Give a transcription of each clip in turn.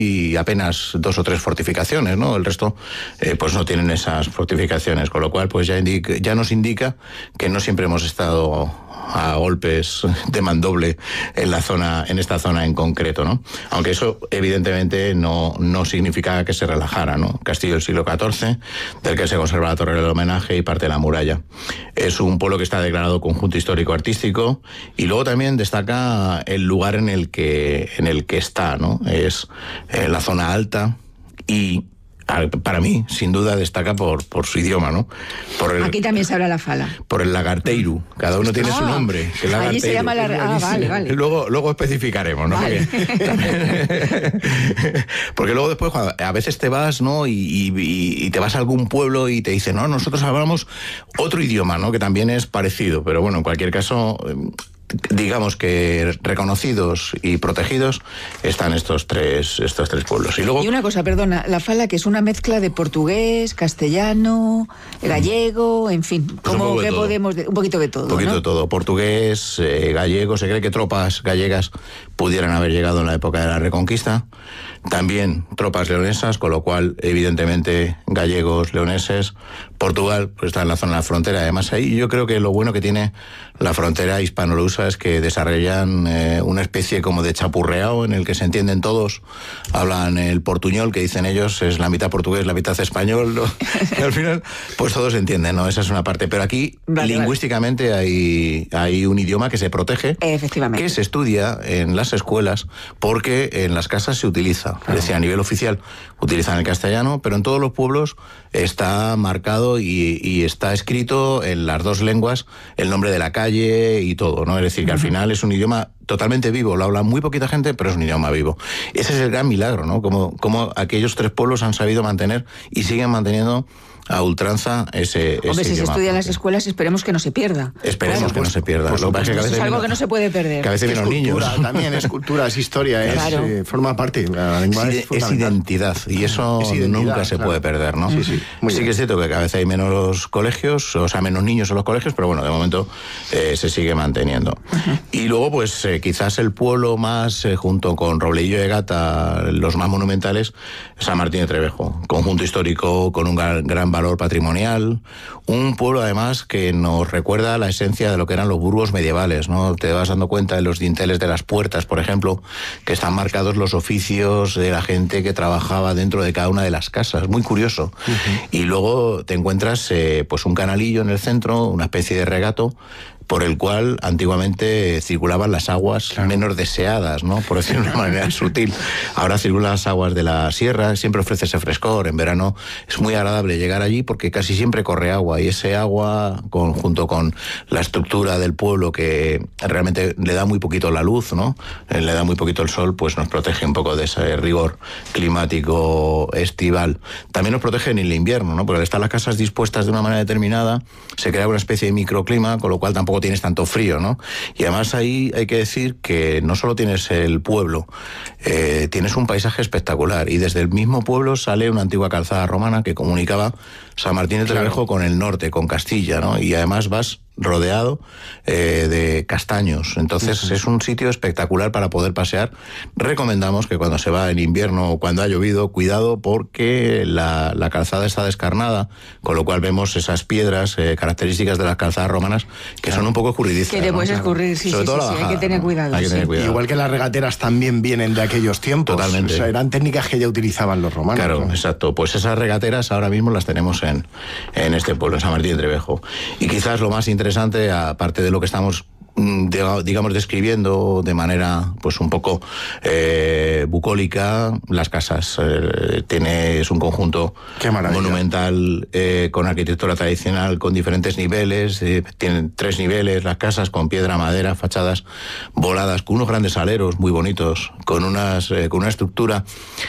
y apenas 2 o 3 fortificaciones, ¿no? El resto pues no tienen esas fortificaciones, con lo cual pues ya nos indica que no siempre hemos estado a golpes de mandoble en esta zona en concreto, ¿no? Aunque eso evidentemente no significa que se relajara, ¿no? Castillo del siglo XIV, del que se conserva la torre del homenaje y parte de la muralla. Es un pueblo que está declarado conjunto histórico-artístico, y luego también destaca el lugar en el que está, ¿no? Es la zona alta, y para mí, sin duda, destaca por su idioma, ¿no? Aquí también se habla la fala. Por el lagarteiru. Cada uno tiene su nombre. Allí se llama vale. Luego especificaremos, ¿no? Vale. Porque luego después, a veces te vas, ¿no? Y te vas a algún pueblo y te dicen, no, nosotros hablamos otro idioma, ¿no? Que también es parecido. Pero bueno, en cualquier caso, digamos que reconocidos y protegidos están estos tres pueblos. Y una cosa, perdona, la fala, que es una mezcla de portugués, castellano, gallego, en fin, pues un poquito de todo. Un poquito, ¿no? De todo, portugués, gallego. Se cree que tropas gallegas pudieran haber llegado en la época de la Reconquista. También tropas leonesas, con lo cual, evidentemente, gallegos, leoneses. Portugal pues está en la zona de la frontera. Además, ahí yo creo que lo bueno que tiene la frontera hispano-lusa es que desarrollan una especie como de chapurreado en el que se entienden todos. Hablan el portuñol, que dicen ellos, es la mitad portugués, la mitad español, ¿no? Y al final, pues todos entienden, ¿no? Esa es una parte. Pero aquí, lingüísticamente, hay un idioma que se protege, efectivamente, que se estudia en las escuelas, porque en las casas se utiliza. Es decir, a nivel oficial utilizan el castellano, pero en todos los pueblos está marcado y está escrito en las 2 lenguas el nombre de la calle y todo, ¿no? Es decir, que al final es un idioma totalmente vivo, lo habla muy poquita gente, pero es un idioma vivo. Ese es el gran milagro, ¿no? Como aquellos 3 pueblos han sabido mantener y siguen manteniendo a ultranza ese Hombre, si idioma. se estudia en las escuelas, esperemos que no se pierda. Esperemos que no se pierda. Lo que pasa es que algo que no se puede perder. Que a veces vienen los niños. También es cultura, es historia, forma parte. La lengua es identidad, y eso nunca se puede perder, ¿no? Sí que es cierto que cada vez hay menos colegios, o sea, menos niños en los colegios, pero bueno, de momento se sigue manteniendo. Y luego, pues quizás el pueblo más, junto con Robledillo de Gata, los más monumentales, San Martín de Trevejo. Conjunto histórico con un gran valor patrimonial, un pueblo además que nos recuerda la esencia de lo que eran los burgos medievales, ¿no? Te vas dando cuenta de los dinteles de las puertas, por ejemplo, que están marcados los oficios de la gente que trabajaba dentro de cada una de las casas, muy curioso. Y luego te encuentras pues un canalillo en el centro, una especie de regato, por el cual antiguamente circulaban las aguas menos deseadas, ¿no? Por decirlo de una manera sutil. Ahora circulan las aguas de la sierra, siempre ofrece ese frescor. En verano es muy agradable llegar allí porque casi siempre corre agua, y ese agua, junto con la estructura del pueblo, que realmente le da muy poquito la luz, ¿no? Le da muy poquito el sol, pues nos protege un poco de ese rigor climático estival. También nos protege en el invierno, ¿no? Porque al estar las casas dispuestas de una manera determinada, se crea una especie de microclima, con lo cual tampoco tienes tanto frío, ¿no? Y además ahí hay que decir que no solo tienes el pueblo, tienes un paisaje espectacular, y desde el mismo pueblo sale una antigua calzada romana que comunicaba San Martín de Trevejo con el norte, con Castilla, ¿no? Y además vas rodeado de castaños. Entonces es un sitio espectacular para poder pasear. Recomendamos que cuando se va en invierno o cuando ha llovido, cuidado, porque la calzada está descarnada, con lo cual vemos esas piedras características de las calzadas romanas que son un poco escurridizas. Que te puedes escurrir, Sobre todo la bajada, hay que tener cuidado. Hay que tener cuidado. Igual que las regateras también vienen de aquellos tiempos. Totalmente. O sea, eran técnicas que ya utilizaban los romanos. Claro, ¿no? exacto. Pues esas regateras ahora mismo las tenemos en este pueblo, en San Martín de Trevejo. Y quizás lo más interesante, aparte de lo que estamos digamos describiendo de manera pues un poco bucólica, las casas. Es un conjunto monumental con arquitectura tradicional, con diferentes niveles. Tienen 3 niveles las casas, con piedra, madera, fachadas voladas, con unos grandes aleros muy bonitos, con una estructura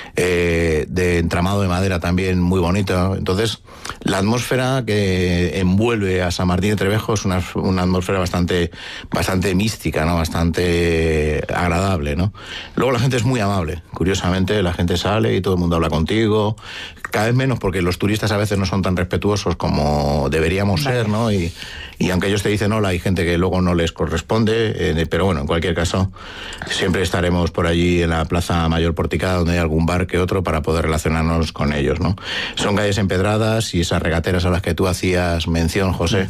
de entramado de madera también muy bonita. Entonces, la atmósfera que envuelve a San Martín de Trevejo es una atmósfera bastante bastante mística, ¿no? Bastante agradable, ¿no? Luego la gente es muy amable. Curiosamente, la gente sale y todo el mundo habla contigo. Cada vez menos, porque los turistas a veces no son tan respetuosos como deberíamos ser, ¿no? Y aunque ellos te dicen hola, hay gente que luego no les corresponde, pero bueno, en cualquier caso, siempre estaremos por allí en la Plaza Mayor Porticada, donde hay algún bar que otro, para poder relacionarnos con ellos, ¿no? Son calles empedradas y esas regateras a las que tú hacías mención, José,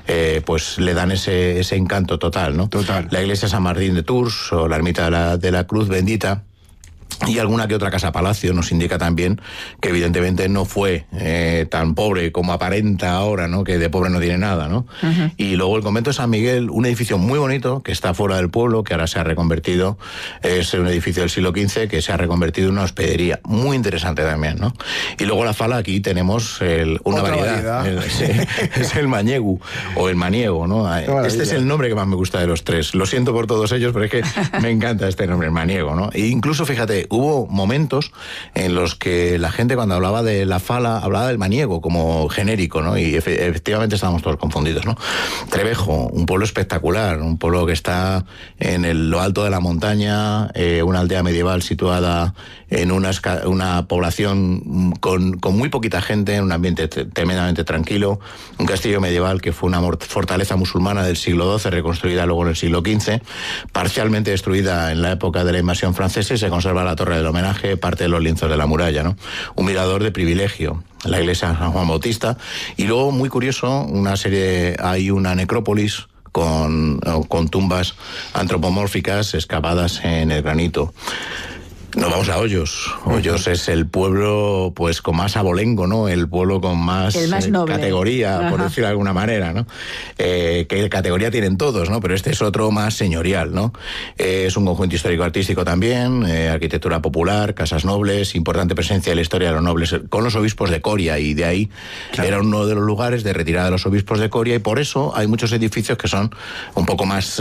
pues le dan ese encanto total, ¿no? Total. La iglesia San Martín de Tours o la ermita de la Cruz Bendita, y alguna que otra casa palacio nos indica también que evidentemente no fue tan pobre como aparenta ahora, ¿no? Que de pobre no tiene nada, ¿no? Y luego el convento de San Miguel, un edificio muy bonito que está fuera del pueblo, que ahora se ha reconvertido, es un edificio del siglo XV que se ha reconvertido en una hospedería, muy interesante también, ¿no? Y luego la Fala, aquí tenemos una variedad. Es el mañegu o el maniego, ¿no? Este es el nombre que más me gusta de los tres. Lo siento por todos ellos, pero es que me encanta este nombre, el maniego, ¿no? E incluso, fíjate, hubo momentos en los que la gente, cuando hablaba de la Fala, hablaba del maniego como genérico, ¿no? Y efectivamente estábamos todos confundidos, ¿no? Trevejo, un pueblo espectacular, un pueblo que está en lo alto de la montaña, una aldea medieval situada en una población con muy poquita gente, en un ambiente tremendamente tranquilo, un castillo medieval que fue una fortaleza musulmana del siglo XII, reconstruida luego en el siglo XV, parcialmente destruida en la época de la invasión francesa, y se conserva la torre del homenaje, parte de los lienzos de la muralla, ¿no? Un mirador de privilegio, la iglesia San Juan Bautista, y luego, muy curioso, hay una necrópolis con tumbas antropomórficas excavadas en el granito. Nos vamos a Hoyos. Hoyos es el pueblo, pues, con más abolengo, ¿no? El pueblo con más categoría, por decirlo de alguna manera, ¿no? Que categoría tienen todos, ¿no? Pero este es otro más señorial, ¿no? Es un conjunto histórico-artístico también, arquitectura popular, casas nobles, importante presencia de la historia de los nobles con los obispos de Coria, y de ahí era uno de los lugares de retirada de los obispos de Coria, y por eso hay muchos edificios que son un poco más,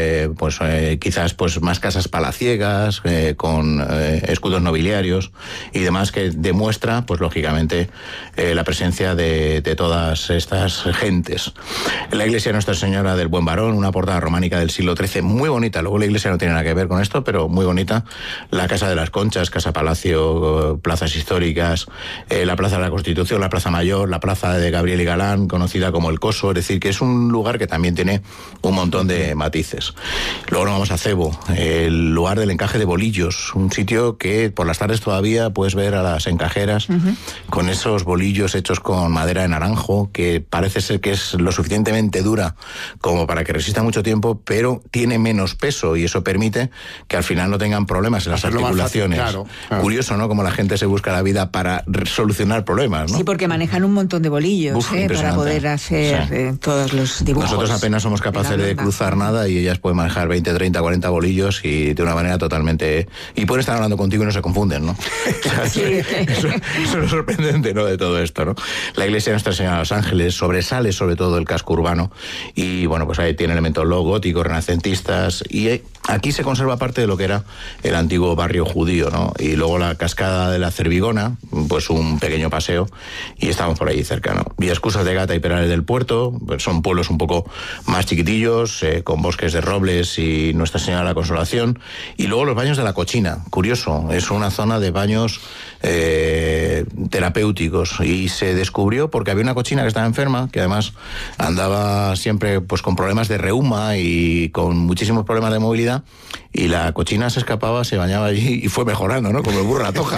quizás, pues, más casas palaciegas, con escudos nobiliarios y demás, que demuestra, pues lógicamente, la presencia de todas estas gentes. La iglesia Nuestra Señora del Buen Varón, una portada románica del siglo XIII, muy bonita. Luego la iglesia no tiene nada que ver con esto, pero muy bonita. La Casa de las Conchas, Casa Palacio, plazas históricas, la Plaza de la Constitución, la Plaza Mayor, la Plaza de Gabriel y Galán, conocida como el Coso, es decir, que es un lugar que también tiene un montón de matices. Luego nos vamos a Cebo, el lugar del encaje de bolillos, un sitio que por las tardes todavía puedes ver a las encajeras con esos bolillos hechos con madera de naranjo, que parece ser que es lo suficientemente dura como para que resista mucho tiempo, pero tiene menos peso, y eso permite que al final no tengan problemas en las articulaciones. Claro. Curioso, ¿no? Como la gente se busca la vida para solucionar problemas, ¿no? Sí, porque manejan un montón de bolillos para poder hacer todos los dibujos. Nosotros apenas somos capaces de cruzar nada, y ellas pueden manejar 20, 30, 40 bolillos, y de una manera totalmente... Y pueden estar hablando contigo y no se confunden, ¿no? Sí. Eso es lo sorprendente, ¿no?, de todo esto, ¿no? La iglesia de Nuestra Señora de los Ángeles sobresale sobre todo el casco urbano, y bueno, pues ahí tiene elementos góticos, renacentistas, y aquí se conserva parte de lo que era el antiguo barrio judío, ¿no? Y luego la cascada de la Cervigona, pues un pequeño paseo, y estamos por ahí cerca, ¿no? Villaescusas de Gata y Perales del Puerto, pues son pueblos un poco más chiquitillos, con bosques de robles y Nuestra Señora de la Consolación. Y luego los baños de la Cochina, curioso, es una zona de baños terapéuticos, y se descubrió porque había una cochina que estaba enferma, que además andaba siempre, pues, con problemas de reuma y con muchísimos problemas de movilidad, y la cochina se escapaba, se bañaba allí y fue mejorando, ¿no? Como el burro a la toja.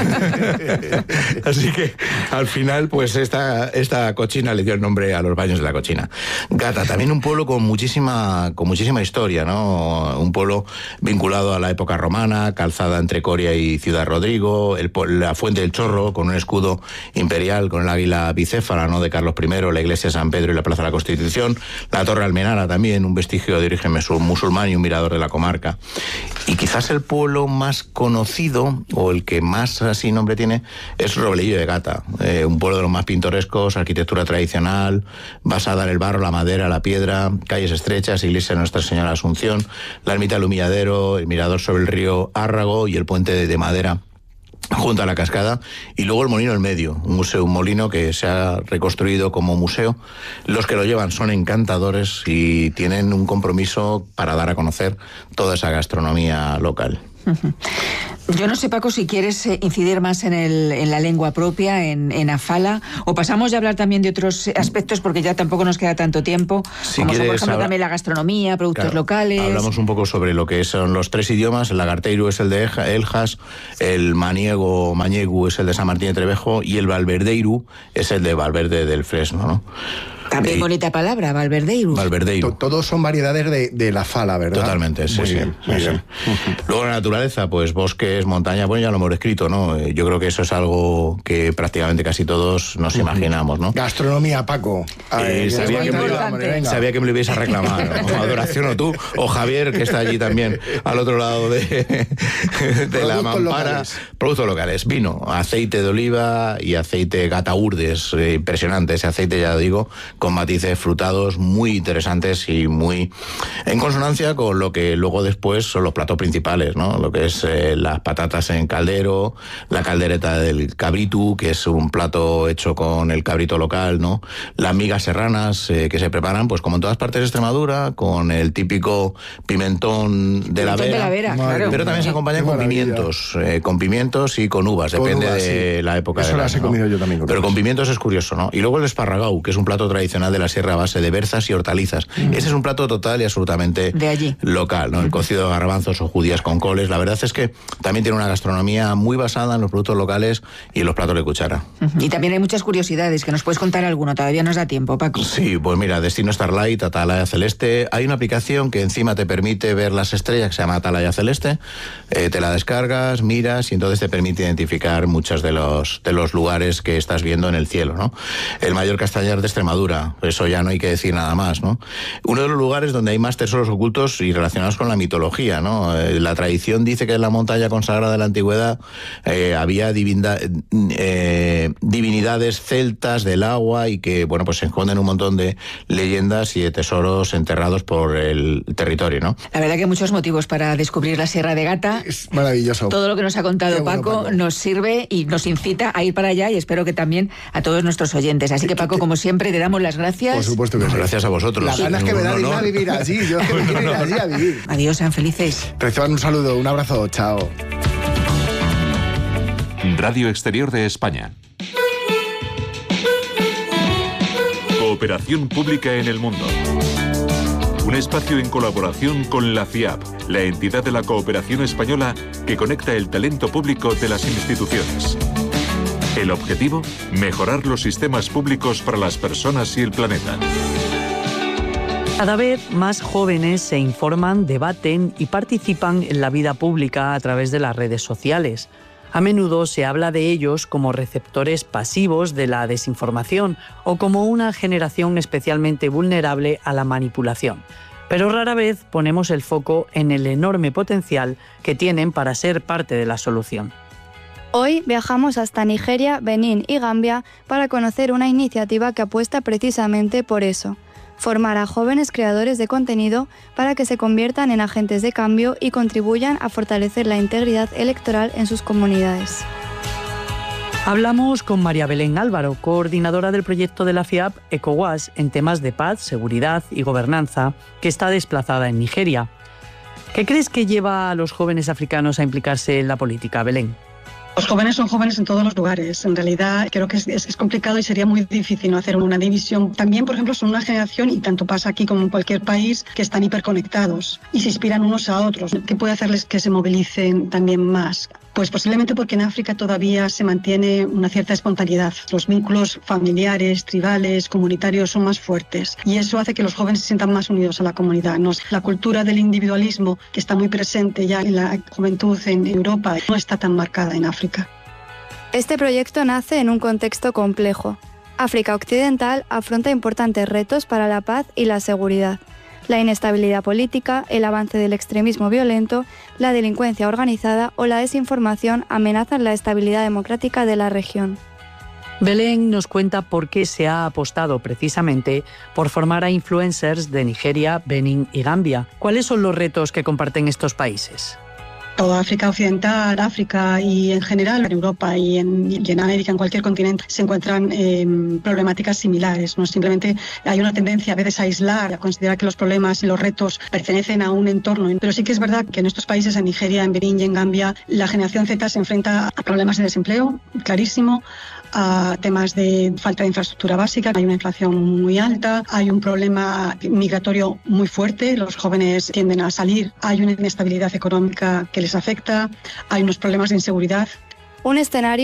Así que al final, pues esta cochina le dio el nombre a los baños de la Cochina. Gata, también un pueblo con muchísima historia, ¿no? Un pueblo vinculado a la época romana, calzada entre Coria y Ciudad Rodrigo, la Fuente del Chorro, con un escudo imperial con el águila bicéfala, ¿no?, de Carlos I, la iglesia de San Pedro y la Plaza de la Constitución, la Torre Almenara también, un vestigio de origen musulmán y un mirador de la comarca. Y quizás el pueblo más conocido, o el que más así nombre tiene, es Robledillo de Gata, un pueblo de los más pintorescos, arquitectura tradicional, basada en el barro, la madera, la piedra, calles estrechas, iglesia de Nuestra Señora de Asunción, la ermita del Humilladero, el mirador sobre el río Árrago y el puente de madera junto a la cascada, y luego el molino del medio, un molino que se ha reconstruido como museo. Los que lo llevan son encantadores y tienen un compromiso para dar a conocer toda esa gastronomía local. Yo no sé, Paco, si quieres incidir más en la lengua propia, en Afala, o pasamos ya a hablar también de otros aspectos, porque ya tampoco nos queda tanto tiempo, si como quieres, son, por ejemplo, también la gastronomía, productos locales. Hablamos un poco sobre lo que son los 3 idiomas. El lagarteiru es el de Eljas, el mañegu es el de San Martín de Trevejo, y el valverdeiru es el de Valverde del Fresno, ¿no? También bonita palabra, valverdeiru. Todos son variedades de la Fala, ¿verdad? Totalmente, sí. Muy bien. Luego la naturaleza, pues bosques, montañas, bueno, ya lo hemos descrito, ¿no? Yo creo que eso es algo que prácticamente casi todos nos imaginamos, ¿no? Gastronomía, Paco. Sabía que me lo ibais a reclamar, ¿no? Adoración, o tú, o Javier, que está allí también, al otro lado de la mampara. Locales. Productos locales, vino, aceite de oliva y aceite gataurdes, impresionante ese aceite, ya lo digo, con matices frutados muy interesantes y muy en consonancia con lo que luego después son los platos principales, ¿no? Lo que es las patatas en caldero, la caldereta del cabritu, que es un plato hecho con el cabrito local, ¿no? Las migas serranas que se preparan, pues como en todas partes de Extremadura, con el típico pimentón de la vera, claro. Pero también se acompañan con pimientos y con uvas, depende de la época. Eso las he comido yo también. Pero con pimientos es curioso, ¿no? Y luego el esparragau, que es un plato tradicional de la sierra a base de berzas y hortalizas. Ese es un plato total y absolutamente de allí, local, ¿no? El cocido de garbanzos o judías con coles. La verdad es que también tiene una gastronomía muy basada en los productos locales y en los platos de cuchara. Y también hay muchas curiosidades, que nos puedes contar alguno, todavía nos da tiempo, Paco. Sí, pues mira, Destino Starlight, Atalaya Celeste. Hay una aplicación que encima te permite ver las estrellas, que se llama Atalaya Celeste. Te la descargas, miras y entonces te permite identificar muchos de los lugares que estás viendo en el cielo, ¿no? El mayor castañar de Extremadura, eso ya no hay que decir nada más, ¿no? Uno de los lugares donde hay más tesoros ocultos y relacionados con la mitología, ¿no? La tradición dice que en la montaña consagrada de la antigüedad había divinidades celtas del agua y que, bueno, pues se esconden un montón de leyendas y de tesoros enterrados por el territorio, ¿no? La verdad que hay muchos motivos para descubrir la Sierra de Gata. Es maravilloso. Todo lo que nos ha contado Paco nos sirve y nos incita a ir para allá, y espero que también a todos nuestros oyentes. Así que, Paco, como siempre, te damos las gracias. Por supuesto que sí. Gracias a vosotros. Las ganas que me da de ir a vivir allí. Yo es que me quiero ir allí a vivir. Adiós, sean felices. Reciban un saludo, un abrazo, chao. Radio Exterior de España. Cooperación pública en el mundo. Un espacio en colaboración con la FIAP, la entidad de la cooperación española que conecta el talento público de las instituciones. El objetivo, mejorar los sistemas públicos para las personas y el planeta. Cada vez más jóvenes se informan, debaten y participan en la vida pública a través de las redes sociales. A menudo se habla de ellos como receptores pasivos de la desinformación o como una generación especialmente vulnerable a la manipulación. Pero rara vez ponemos el foco en el enorme potencial que tienen para ser parte de la solución. Hoy viajamos hasta Nigeria, Benín y Gambia para conocer una iniciativa que apuesta precisamente por eso: formar a jóvenes creadores de contenido para que se conviertan en agentes de cambio y contribuyan a fortalecer la integridad electoral en sus comunidades. Hablamos con María Belén Álvaro, coordinadora del proyecto de la FIAP ECOWAS en temas de paz, seguridad y gobernanza, que está desplazada en Nigeria. ¿Qué crees que lleva a los jóvenes africanos a implicarse en la política, Belén? Los jóvenes son jóvenes en todos los lugares. En realidad creo que es complicado y sería muy difícil no hacer una división. También, por ejemplo, son una generación, y tanto pasa aquí como en cualquier país, que están hiperconectados y se inspiran unos a otros. ¿Qué puede hacerles que se movilicen también más? Pues posiblemente porque en África todavía se mantiene una cierta espontaneidad. Los vínculos familiares, tribales, comunitarios son más fuertes y eso hace que los jóvenes se sientan más unidos a la comunidad. La cultura del individualismo, que está muy presente ya en la juventud en Europa, no está tan marcada en África. Este proyecto nace en un contexto complejo. África Occidental afronta importantes retos para la paz y la seguridad. La inestabilidad política, el avance del extremismo violento, la delincuencia organizada o la desinformación amenazan la estabilidad democrática de la región. Belén nos cuenta por qué se ha apostado precisamente por formar a influencers de Nigeria, Benín y Gambia. ¿Cuáles son los retos que comparten estos países? toda África Occidental, África y en general en Europa y en América, en cualquier continente, se encuentran problemáticas similares, ¿no? Simplemente hay una tendencia a veces a aislar, a considerar que los problemas y los retos pertenecen a un entorno. Pero sí que es verdad que en estos países, en Nigeria, en Benín y en Gambia, la generación Z se enfrenta a problemas de desempleo, clarísimo, a temas de falta de infraestructura básica, hay una inflación muy alta, hay un problema migratorio muy fuerte, los jóvenes tienden a salir, hay una inestabilidad económica que les afecta, hay unos problemas de inseguridad. Un escenario